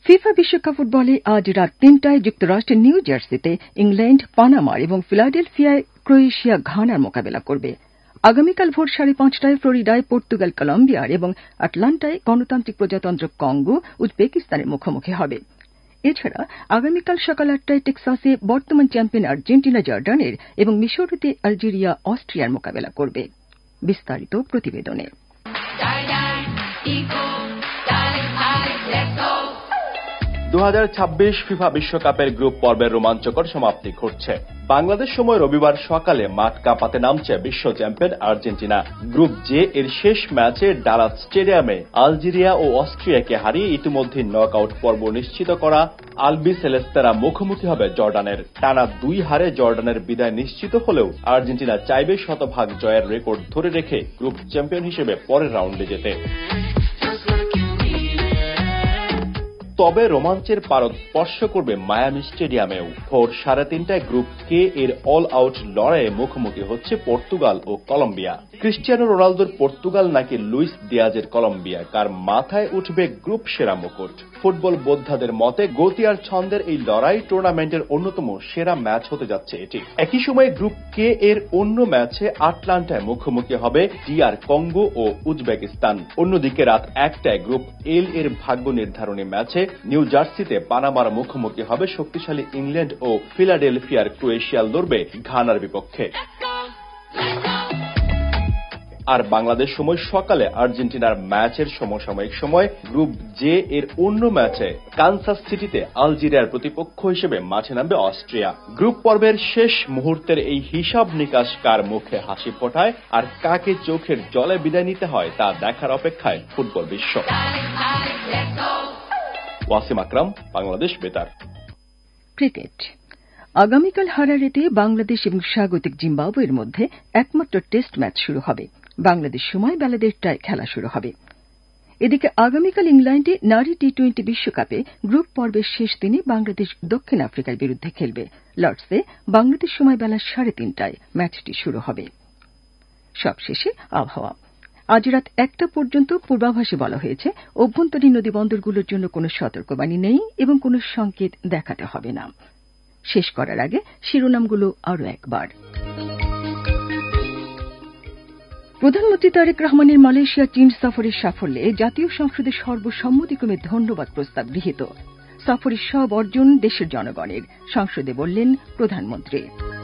FIFA বিশ্বকাপ ফুটবলে আজ রাত ৩টায় যুক্তরাষ্ট্রের নিউ জার্সিতে ইংল্যান্ড পানামার এবং ফিলাডেলফিয়ায় ক্রোয়েশিয়া ঘানার মোকাবেলা করবে। আগামীকাল ভোর ৫:৩০টায় ফ্লোরিডায় পর্তুগাল কলম্বিয়ার এবং আটলান্টায় গণতান্ত্রিক প্রজাতন্ত্র কঙ্গো উজবেকিস্তানের মুখোমুখি হবে। এছাড়া আগামীকাল সকাল ৮টায় টেক্সাসে বর্তমান চ্যাম্পিয়ন আর্জেন্টিনা জর্ডানের এবং মিশরীতে আলজেরিয়া অস্ট্রিয়ার মোকাবেলা করবে। বিস্তারিত প্রতিবেদনে। ২০২৬ ফিফা বিশ্বকাপের গ্রুপ পর্বের রোমাঞ্চকর সমাপ্তি ঘটছে। বাংলাদেশ সময় রবিবার সকালে মাঠ কাঁপাতে নামছে বিশ্ব চ্যাম্পিয়ন আর্জেন্টিনা। গ্রুপ জে এর শেষ ম্যাচে ডালাস স্টেডিয়ামে আলজেরিয়া ও অস্ট্রিয়াকে হারিয়ে ইতিমধ্যে নকআউট পর্ব নিশ্চিত করা আলবি সেলেস্তেরা মুখোমুখি হবে জর্ডানের। টানা ২ হারে জর্ডানের বিদায় নিশ্চিত হলেও আর্জেন্টিনা চাইবে শতভাগ জয়ের রেকর্ড ধরে রেখে গ্রুপ চ্যাম্পিয়ন হিসেবে পরের রাউন্ডে যেতে। তবে রোমাঞ্চের পারদ স্পর্শ করবে মায়ামি স্টেডিয়ামেও। ভোর ৩:৩০টায় গ্রুপ কে এর অল আউট লড়াইয়ে মুখোমুখি হচ্ছে পর্তুগাল ও কলম্বিয়া। ক্রিস্টিয়ানো রোনালদোর পর্তুগাল নাকি লুইস দিয়াজের কলম্বিয়া, কার মাথায় উঠবে গ্রুপ সেরা মুকুট? ফুটবল বোদ্ধাদের মতে গতি আর ছন্দের এই লড়াই টুর্নামেন্টের অন্যতম সেরা ম্যাচ হতে যাচ্ছে এটি। একই সময়ে গ্রুপ কে এর অন্য ম্যাচে আটলান্টায় মুখোমুখি হবে ডিআর কঙ্গো ও উজবেকিস্তান। অন্যদিকে রাত ১টায় গ্রুপ এল এর ভাগ্য নির্ধারণী ম্যাচে নিউ জার্সিতে পানামার মুখোমুখি হবে শক্তিশালী ইংল্যান্ড ও ফিলাডেলফিয়ার ক্রোয়েশিয়া লড়বে ঘানার বিপক্ষে। আর বাংলাদেশ সময় সকালে আর্জেন্টিনার ম্যাচের সমসাময়িক সময় গ্রুপ জে এর অন্য ম্যাচে কানসাস সিটিতে আলজেরিয়ার প্রতিপক্ষ হিসেবে মাঠে নামবে অস্ট্রিয়া। গ্রুপ পর্বের শেষ মুহূর্তের এই হিসাব নিকাশ কার মুখে হাসি ফোটায় আর কাকে চোখের জলে বিদায় নিতে হয় তা দেখার অপেক্ষায় ফুটবল বিশ্ব। ওয়াসিম আকরাম, বাংলাদেশ বেতার। ক্রিকেট। আগামীকাল হারারেতে বাংলাদেশ এবং স্বাগতিক জিম্বাবুয়ের মধ্যে একমাত্র টেস্ট ম্যাচ শুরু হবে। বাংলাদেশ সময় বেলা ১:৩০টায় খেলা শুরু হবে। এদিকে আগামীকাল ইংল্যান্ডে নারী টি-২০ বিশ্বকাপে গ্রুপ পর্বের শেষ দিনে বাংলাদেশ দক্ষিণ আফ্রিকার বিরুদ্ধে খেলবে। লর্ডসে বাংলাদেশ সময় বেলা ৩:৩০টায় ম্যাচটি শুরু হবে। সবশেষে আবহাওয়া। আজ রাত ১টা পর্যন্ত পূর্বাভাসে বলা হয়েছে অভ্যন্তরীণ নদীবন্দরগুলোর জন্য কোনো সতর্কবাণী নেই এবং কোনো সংকেত দেখাতে হবে না। শেষ করার আগে শিরোনামগুলো আরও একবার। প্রধানমন্ত্রী তারেক রহমানের মালয়েশিয়া চীন সফরের সাফল্যে জাতীয় সংসদের সর্বসম্মতিক্রমে ধন্যবাদ প্রস্তাব গৃহীত। সফরের সব অর্জন দেশের জনগণের, সংসদে বললেন প্রধানমন্ত্রী।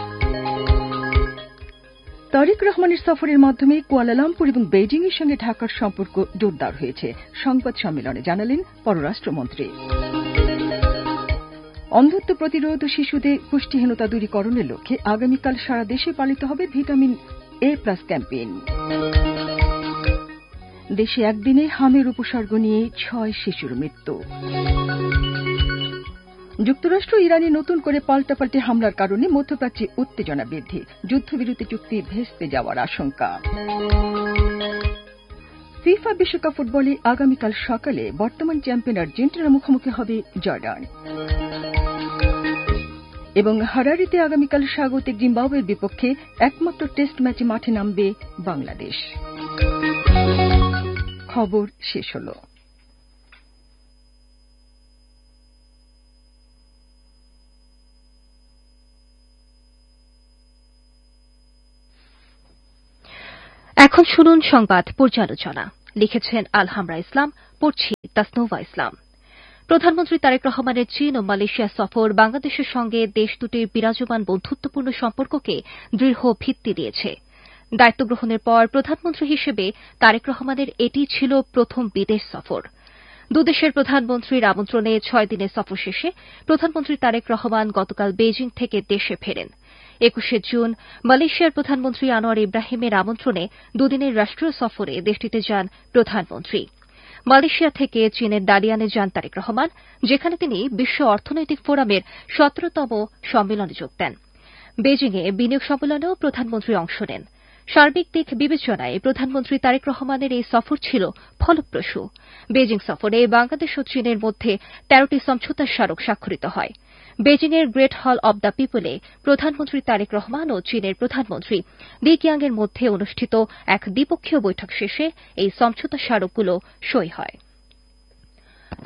তারেক রহমানের সফরের মাধ্যমে কুয়ালালামপুর এবং বেইজিং এর সঙ্গে ঢাকার সম্পর্ক জোরদার হয়েছে, সংবাদ সম্মেলনে জানালেন পররাষ্ট্রমন্ত্রী। অন্ধত্ব প্রতিরোধ ও শিশুদের পুষ্টিহীনতা দূরীকরণের লক্ষ্যে আগামীকাল সারা দেশে পালিত হবে ভিটামিন A+ ক্যাম্পেইন। দেশে একদিনে হামের উপসর্গ নিয়ে ৬ শিশুর মৃত্যু। যুক্তরাষ্ট্র ইরানে নতুন করে পাল্টাপাল্টি হামলার কারণে মধ্যপ্রাচ্যে উত্তেজনা বৃদ্ধি, যুদ্ধবিরতি চুক্তি ভেস্তে যাওয়ার আশঙ্কা। ফিফা বিশ্বকাপ ফুটবলে আগামীকাল সকালে বর্তমান চ্যাম্পিয়ন আর্জেন্টিনার মুখোমুখি হবে জর্ডান। এবং হারারিতে আগামীকাল স্বাগতিক জিম্বাবুয়ের বিপক্ষে একমাত্র টেস্ট ম্যাচে মাঠে নামবে বাংলাদেশ। খবর শেষ হল। এখন শুনুন সংবাদ পর্যালোচনা। লিখেছেন আলহামরা ইসলাম, পড়ছি তাসনুভা ইসলাম। প্রধানমন্ত্রী তারেক রহমানের চীন ও মালয়েশিয়া সফর বাংলাদেশের সঙ্গে দেশ দুটির বিরাজমান বন্ধুত্বপূর্ণ সম্পর্ককে দৃঢ় ভিত্তি দিয়েছে। দায়িত্ব গ্রহণের পর প্রধানমন্ত্রী হিসেবে তারেক রহমানের এটি ছিল প্রথম বিদেশ সফর। দুদেশের প্রধানমন্ত্রীর আমন্ত্রণে ৬ দিনের সফর শেষে প্রধানমন্ত্রী তারেক রহমান গতকাল বেইজিং থেকে দেশে ফেরেন। ২১শে জুন মালয়েশিয়ার প্রধানমন্ত্রী আনোয়ার ইব্রাহিমের আমন্ত্রণে দুদিনের রাষ্ট্রীয় সফরে দেশটিতে যান প্রধানমন্ত্রী। মালয়েশিয়া থেকে চীনের দালিয়ানে যান তারেক রহমান, যেখানে তিনি বিশ্ব অর্থনৈতিক ফোরামের ১৭তম সম্মেলনে যোগ দেন। বেইজিংয়ে বিনিয়োগ সম্মেলনেও প্রধানমন্ত্রী অংশ নেন। সার্বিক দিক বিবেচনায় প্রধানমন্ত্রী তারেক রহমানের এই সফর ছিল ফলপ্রসূ। বেইজিং সফরে বাংলাদেশ ও চীনের মধ্যে ১৩টি সমঝোতা স্মারক স্বাক্ষরিত হয়। বেইজিংয়ের গ্রেট হল অব দ্য পিপলে প্রধানমন্ত্রী তারেক রহমান ও চীনের প্রধানমন্ত্রী লি কিয়াংয়ের মধ্যে অনুষ্ঠিত এক দ্বিপক্ষীয় বৈঠক শেষে এই সমঝোতা স্মারকগুলো সই হয়।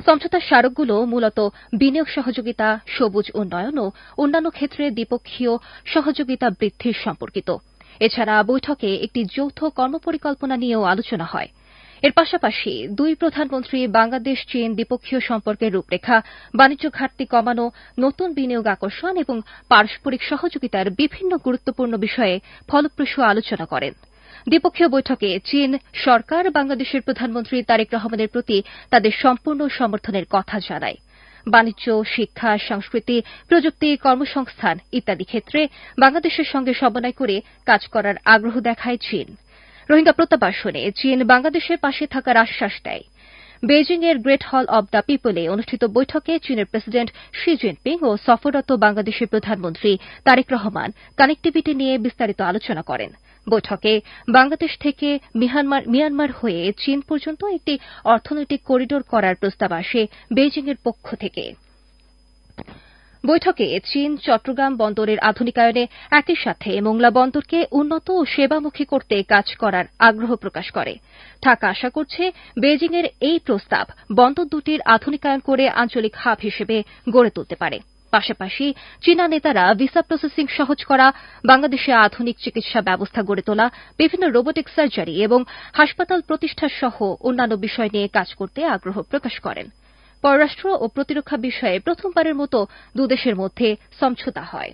সমঝোতার স্মারকগুলো মূলত বিনিয়োগ সহযোগিতা, সবুজ উন্নয়ন ও অন্যান্য ক্ষেত্রে দ্বিপক্ষীয় সহযোগিতা বৃদ্ধির সম্পর্কিত। এছাড়া বৈঠকে একটি যৌথ কর্মপরিকল্পনা নিয়েও আলোচনা হয়। এর পাশাপাশি দুই প্রধানমন্ত্রী বাংলাদেশ চীন দ্বিপক্ষীয় সম্পর্কের রূপরেখা, বাণিজ্য ঘাটতি কমানো, নতুন বিনিয়োগ আকর্ষণ এবং পারস্পরিক সহযোগিতার বিভিন্ন গুরুত্বপূর্ণ বিষয়ে ফলপ্রসূ আলোচনা করেন। দ্বিপক্ষীয় বৈঠকে চীন সরকার বাংলাদেশের প্রধানমন্ত্রী তারেক রহমানের প্রতি তাদের সম্পূর্ণ সমর্থনের কথা জানায়। বাণিজ্য, শিক্ষা, সংস্কৃতি, প্রযুক্তি, কর্মসংস্থান ইত্যাদি ক্ষেত্রে বাংলাদেশের সঙ্গে সমন্বয় করে কাজ করার আগ্রহ দেখায় চীন। রোহিঙ্গা প্রত্যাবাসনে চীন বাংলাদেশের পাশে থাকার আশ্বাস দেয়। বেইজিংয়ের গ্রেট হল অব দ্য পিপলে অনুষ্ঠিত বৈঠকে চীনের প্রেসিডেন্ট শি জিনপিং ও সফররত বাংলাদেশের প্রধানমন্ত্রী তারেক রহমান কানেক্টিভিটি নিয়ে বিস্তারিত আলোচনা করেন। বৈঠকে বাংলাদেশ থেকে মিয়ানমার হয়ে চীন পর্যন্ত একটি অর্থনৈতিক করিডোর করার প্রস্তাব আসে বেইজিংয়ের পক্ষ থেকে। বৈঠকে চীন চট্টগ্রাম বন্দরের আধুনিকায়নে একই সাথে মোংলা বন্দরকে উন্নত ও সেবামুখী করতে কাজ করার আগ্রহ প্রকাশ করে। ঢাকা আশা করছে বেইজিংয়ের এই প্রস্তাব বন্দর দুটির আধুনিকায়ন করে আঞ্চলিক হাব হিসেবে গড়ে তুলতে পারে। পাশাপাশি চীনা নেতারা ভিসা প্রসেসিং সহজ করা, বাংলাদেশে আধুনিক চিকিৎসা ব্যবস্থা গড়ে তোলা, বিভিন্ন রোবোটিক সার্জারি এবং হাসপাতাল প্রতিষ্ঠা সহ অন্যান্য বিষয় নিয়ে কাজ করতে আগ্রহ প্রকাশ করেন। পররাষ্ট্র ও প্রতিরক্ষা বিষয়ে প্রথমবারের মতো দুদেশের মধ্যে সমঝোতা হয়।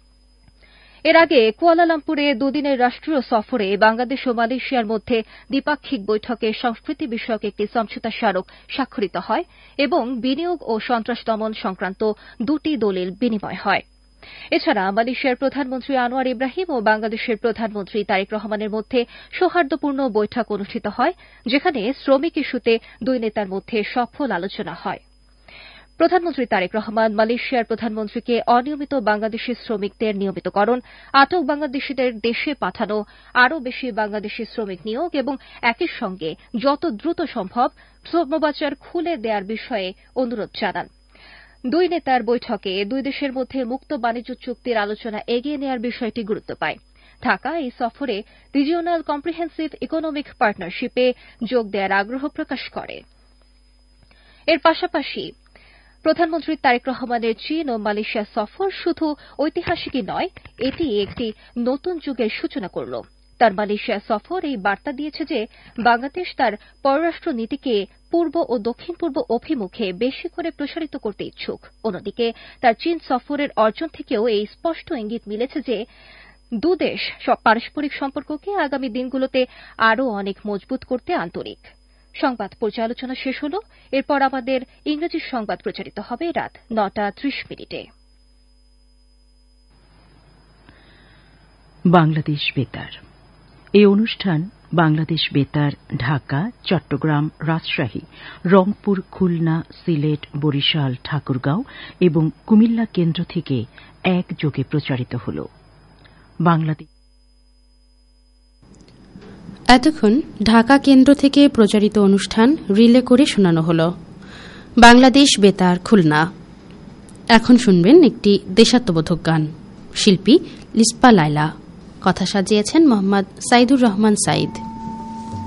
এর আগে কুয়ালালামপুরে দুদিনের রাষ্ট্রীয় সফরে বাংলাদেশ ও মালয়েশিয়ার মধ্যে দ্বিপাক্ষিক বৈঠকে সংস্কৃতি বিষয়ক একটি সমঝোতা স্মারক স্বাক্ষরিত হয় এবং বিনিয়োগ ও সন্ত্রাস দমন সংক্রান্ত দুটি দলিল বিনিময় হয়। এছাড়া মালয়েশিয়ার প্রধানমন্ত্রী আনোয়ার ইব্রাহিম ও বাংলাদেশের প্রধানমন্ত্রী তারেক রহমানের মধ্যে সৌহার্দ্যপূর্ণ বৈঠক অনুষ্ঠিত হয়, যেখানে শ্রমিক ইস্যুতে দুই নেতার মধ্যে সফল আলোচনা হয়। প্রধানমন্ত্রী তারেক রহমান মালয়েশিয়ার প্রধানমন্ত্রীকে অনিয়মিত বাংলাদেশি শ্রমিকদের নিয়মিতকরণ, আটক বাংলাদেশিদের দেশে পাঠানো, আরও বেশি বাংলাদেশি শ্রমিক নিয়োগ এবং একই সঙ্গে যত দ্রুত সম্ভব শ্রমবাজার খুলে দেওয়ার বিষয়ে অনুরোধ জানান। দুই নেতার বৈঠকে দুই দেশের মধ্যে মুক্ত বাণিজ্য চুক্তির আলোচনা এগিয়ে নেওয়ার বিষয়টি গুরুত্ব পায়। ঢাকা এই সফরে রিজিওনাল কম্প্রিহেন্সিভ ইকোনমিক পার্টনারশিপে যোগ দেওয়ার আগ্রহ প্রকাশ করে। এর পাশাপাশি প্রধানমন্ত্রী তারেক রহমানের চীন ও মালয়েশিয়া সফর শুধু ঐতিহাসিকই নয়, এটি একটি নতুন যুগের সূচনা করল। তার মালয়েশিয়া সফর এই বার্তা দিয়েছে যে বাংলাদেশ তার পররাষ্ট্র নীতিকে পূর্ব ও দক্ষিণ পূর্ব অভিমুখে বেশি করে প্রসারিত করতে ইচ্ছুক। অন্যদিকে তার চীন সফরের অর্জন থেকেও এই স্পষ্ট ইঙ্গিত মিলেছে যে দুদেশ পারস্পরিক সম্পর্ককে আগামী দিনগুলোতে আরও অনেক মজবুত করতে আন্তরিক। সংবাদ পর্যালোচনা শেষ হল। এরপর আমাদের ইংরেজি সংবাদ প্রচারিত হবে রাত ৯টা ৩০ মিনিটে। বাংলাদেশ বেতার। এই অনুষ্ঠান বাংলাদেশ বেতার ঢাকা, চট্টগ্রাম, রাজশাহী, রংপুর, খুলনা, সিলেট, বরিশাল, ঠাকুরগাঁও এবং কুমিল্লা কেন্দ্র থেকে একযোগে প্রচারিত হল। বাংলাদেশ এতক্ষণ ঢাকা কেন্দ্র থেকে প্রচারিত অনুষ্ঠান রিলে করে শোনানো হল। বাংলাদেশ বেতার খুলনা। এখন শুনবেন একটি দেশাত্মবোধক গান। শিল্পী লিসপা লায়লা। কথা সাজিয়েছেন মোহাম্মদ সাইদুর রহমান সাইদ।